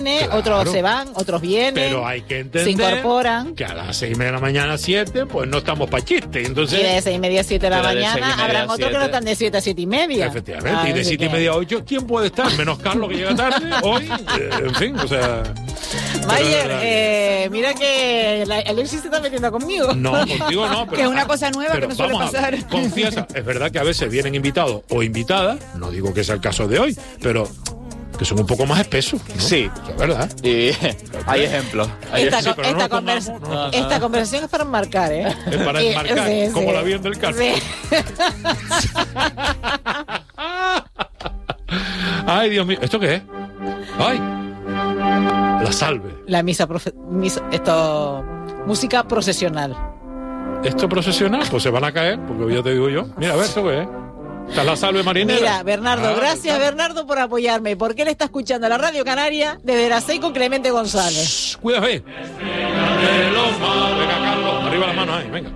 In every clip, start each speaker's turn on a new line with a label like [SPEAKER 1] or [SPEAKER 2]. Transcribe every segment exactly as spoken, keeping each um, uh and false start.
[SPEAKER 1] Claro. Otros se van, otros vienen,
[SPEAKER 2] pero hay que entender
[SPEAKER 1] se incorporan.
[SPEAKER 2] Que a las seis y media de la mañana, siete, pues no estamos para chiste. Entonces,
[SPEAKER 1] y de seis y media a siete de la mañana habrán otros que no están de siete a siete y media.
[SPEAKER 2] Efectivamente,
[SPEAKER 1] ah,
[SPEAKER 2] y de siete y media a ocho, ¿quién puede estar? Menos Carlos, que llega tarde, hoy, eh, en fin, o sea...
[SPEAKER 1] Mayer, eh, mira que la, Alexis se está metiendo conmigo.
[SPEAKER 2] No, contigo no. Pero,
[SPEAKER 3] que es una cosa nueva que no suele pasar.
[SPEAKER 2] Ver, confiesa, es verdad que a veces vienen invitados o invitadas, no digo que sea el caso de hoy, pero... que son un poco más espesos, ¿no?
[SPEAKER 4] Sí,
[SPEAKER 2] es verdad.
[SPEAKER 4] Y hay ejemplos. Hay
[SPEAKER 1] esta,
[SPEAKER 4] ejemplos.
[SPEAKER 1] esta,
[SPEAKER 2] no
[SPEAKER 1] conversa,
[SPEAKER 2] pongamos, no, no.
[SPEAKER 1] esta conversación es para enmarcar, ¿eh?
[SPEAKER 2] Es para enmarcar,
[SPEAKER 1] sí,
[SPEAKER 2] como
[SPEAKER 1] sí.
[SPEAKER 2] la bien del calcio. Sí. Ay, Dios mío, ¿esto qué es? Ay, la salve.
[SPEAKER 1] La misa, profe, misa esto, música procesional.
[SPEAKER 2] ¿Esto procesional? Pues se van a caer, porque ya te digo yo. Mira, a ver, ¿esto qué es? Está la salve marinera.
[SPEAKER 1] Mira, Bernardo,
[SPEAKER 2] ah,
[SPEAKER 1] gracias
[SPEAKER 2] está.
[SPEAKER 1] Bernardo por apoyarme, porque él está escuchando la Radio Canaria desde las seis con Clemente González.
[SPEAKER 2] Shh, cuidado, eh. De los mares. Venga, Carlos, arriba las manos ahí, venga.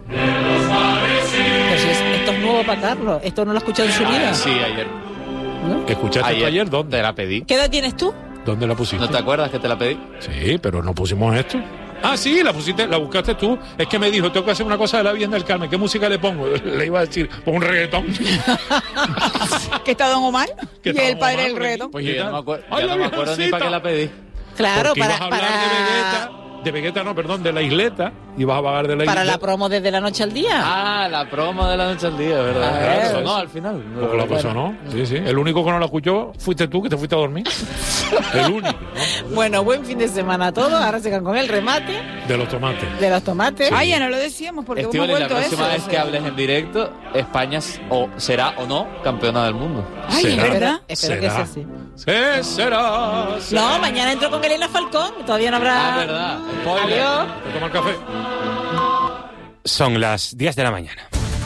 [SPEAKER 1] Pues es, esto es nuevo para Carlos, esto no lo ha escuchado en su vida.
[SPEAKER 4] Sí, ayer.
[SPEAKER 1] ¿No?
[SPEAKER 2] ¿Escuchaste
[SPEAKER 4] Ayer,
[SPEAKER 2] ayer dónde?
[SPEAKER 4] Te la pedí.
[SPEAKER 1] ¿Qué edad tienes tú?
[SPEAKER 2] ¿Dónde la pusiste?
[SPEAKER 4] ¿No te acuerdas que te la pedí?
[SPEAKER 2] Sí, pero no pusimos esto. Ah, sí, la pusiste, la buscaste tú. Es que me dijo, tengo que hacer una cosa de la Virgen del Carmen. ¿Qué música le pongo? Le iba a decir, pon un reggaetón.
[SPEAKER 3] ¿Que está Don Omar?
[SPEAKER 2] ¿Qué
[SPEAKER 3] Y
[SPEAKER 2] está
[SPEAKER 3] el
[SPEAKER 2] Don
[SPEAKER 3] padre
[SPEAKER 2] Omar
[SPEAKER 3] del
[SPEAKER 2] por aquí?
[SPEAKER 3] reggaetón.
[SPEAKER 4] Pues yo ya no me acuerdo,
[SPEAKER 2] ¡Ay,
[SPEAKER 4] ya
[SPEAKER 2] la
[SPEAKER 4] no me acuerdo ni
[SPEAKER 2] Virgencita!
[SPEAKER 4] para qué la pedí.
[SPEAKER 1] Claro,
[SPEAKER 2] Porque
[SPEAKER 1] para,
[SPEAKER 2] ibas a hablar
[SPEAKER 1] para,
[SPEAKER 2] de Vegeta, de Vegeta no, perdón, de la isleta, y vas a pagar de la
[SPEAKER 1] para
[SPEAKER 2] isleta.
[SPEAKER 1] la promo desde la noche al día.
[SPEAKER 4] Ah, la promo de la noche al día, ¿verdad?
[SPEAKER 1] A
[SPEAKER 4] Claro,
[SPEAKER 1] ver.
[SPEAKER 4] eso no, al final. No,
[SPEAKER 2] Porque la
[SPEAKER 4] bueno.
[SPEAKER 2] pasó, ¿no? Sí, sí. El único que no la escuchó fuiste tú, que te fuiste a dormir. El único, ¿no?
[SPEAKER 1] Bueno, buen fin de semana a todos. Ahora se quedan con el remate
[SPEAKER 2] De los tomates.
[SPEAKER 1] de los tomates.
[SPEAKER 3] Ay, ya no lo decíamos porque hemos
[SPEAKER 4] Estíbaliz, la
[SPEAKER 3] vuelto a eso.
[SPEAKER 4] próxima vez que hables en directo, España s- o será o no campeona del mundo.
[SPEAKER 3] Ay,
[SPEAKER 2] Será.
[SPEAKER 3] ¿es verdad?
[SPEAKER 1] Espero que sea así.
[SPEAKER 2] Sí, será, será.
[SPEAKER 1] No, mañana entro con Elena Falcón. Todavía no habrá.
[SPEAKER 4] Ah, verdad. Spoiler.
[SPEAKER 1] Adiós.
[SPEAKER 2] ¿Te tomar café?
[SPEAKER 5] Son las diez de la mañana.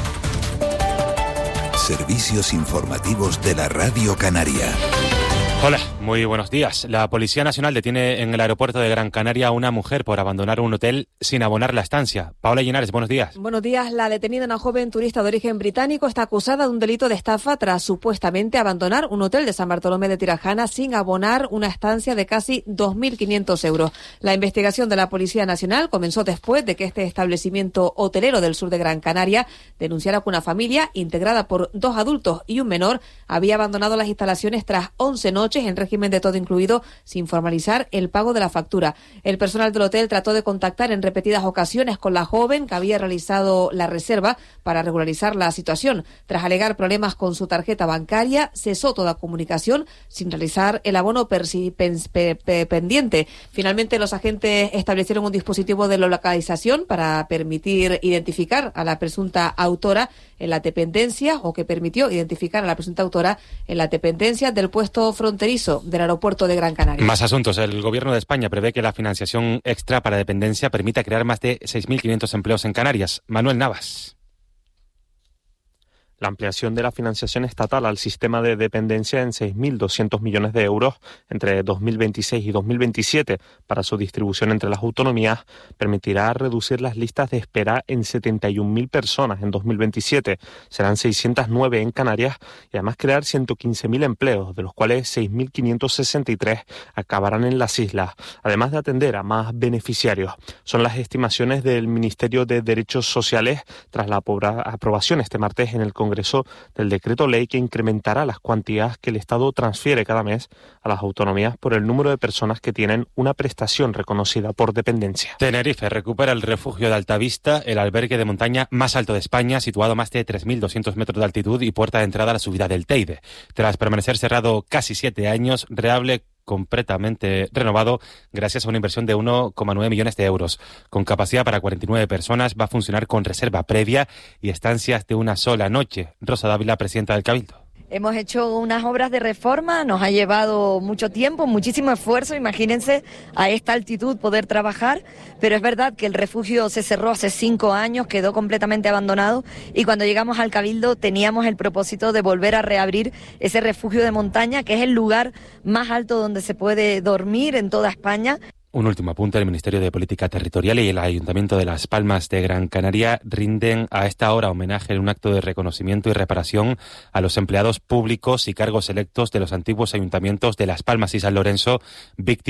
[SPEAKER 6] Servicios informativos de la Radio Canaria.
[SPEAKER 5] Hola, muy buenos días. La Policía Nacional detiene en el aeropuerto de Gran Canaria a una mujer por abandonar un hotel sin abonar la estancia. Paola Llinares, buenos días.
[SPEAKER 7] Buenos días. La detenida, una joven turista de origen británico, está acusada de un delito de estafa tras supuestamente abandonar un hotel de San Bartolomé de Tirajana sin abonar una estancia de casi dos mil quinientos euros. La investigación de la Policía Nacional comenzó después de que este establecimiento hotelero del sur de Gran Canaria denunciara que una familia integrada por dos adultos y un menor había abandonado las instalaciones tras once noches en régimen de todo incluido sin formalizar el pago de la factura. El personal del hotel trató de contactar en repetidas ocasiones con la joven que había realizado la reserva para regularizar la situación. Tras alegar problemas con su tarjeta bancaria, cesó toda comunicación sin realizar el abono persi- pen- pe- pe- pendiente. Finalmente, los agentes establecieron un dispositivo de localización para permitir identificar a la presunta autora en la dependencia o que permitió identificar a la presunta autora en la dependencia del puesto fronterizo del aeropuerto de Gran Canaria.
[SPEAKER 5] Más asuntos. El Gobierno de España prevé que la financiación extra para dependencia permita crear más de seis mil quinientos empleos en Canarias. Manuel Navas.
[SPEAKER 8] La ampliación de la financiación estatal al sistema de dependencia en seis mil doscientos millones de euros entre dos mil veintiséis y dos mil veintisiete para su distribución entre las autonomías permitirá reducir las listas de espera en setenta y un mil personas en dos mil veintisiete. Serán seiscientos nueve en Canarias y además crear ciento quince mil empleos, de los cuales seis mil quinientos sesenta y tres acabarán en las islas, además de atender a más beneficiarios. Son las estimaciones del Ministerio de Derechos Sociales tras la aprobación este martes en el Congreso Congreso del decreto ley que incrementará las cuantías que el Estado transfiere cada mes a las autonomías por el número de personas que tienen una prestación reconocida por dependencia.
[SPEAKER 5] Tenerife recupera el refugio de Altavista, el albergue de montaña más alto de España, situado a más de tres mil doscientos metros de altitud y puerta de entrada a la subida del Teide. Tras permanecer cerrado casi siete años, reable completamente renovado gracias a una inversión de uno coma nueve millones de euros. Con capacidad para cuarenta y nueve personas, va a funcionar con reserva previa y estancias de una sola noche. Rosa Dávila, presidenta del Cabildo.
[SPEAKER 9] Hemos hecho unas obras de reforma, nos ha llevado mucho tiempo, muchísimo esfuerzo, imagínense a esta altitud poder trabajar, pero es verdad que el refugio se cerró hace cinco años, quedó completamente abandonado y cuando llegamos al Cabildo teníamos el propósito de volver a reabrir ese refugio de montaña, que es el lugar más alto donde se puede dormir en toda España.
[SPEAKER 5] Un último apunte: el Ministerio de Política Territorial y el Ayuntamiento de Las Palmas de Gran Canaria rinden a esta hora homenaje en un acto de reconocimiento y reparación a los empleados públicos y cargos electos de los antiguos ayuntamientos de Las Palmas y San Lorenzo, víctimas